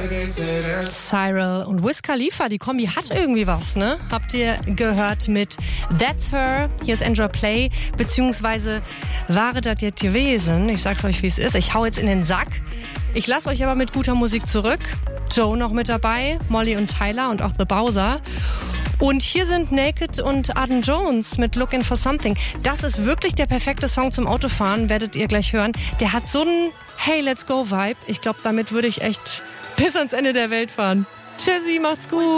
Cyril und Wiz Khalifa, die Kombi hat irgendwie was, ne? Habt ihr gehört mit That's Her? Hier ist Enjoy Play, beziehungsweise Ware das jetzt gewesen. Ich sag's euch, wie es ist. Ich hau jetzt in den Sack. Ich lasse euch aber mit guter Musik zurück. Joe noch mit dabei, Molly und Tyler und auch The Bowser. Und hier sind Naked und Arden Jones mit Looking for Something. Das ist wirklich der perfekte Song zum Autofahren, werdet ihr gleich hören. Der hat so einen Hey, let's go Vibe. Ich glaube, damit würde ich echt bis ans Ende der Welt fahren. Tschüssi, macht's gut.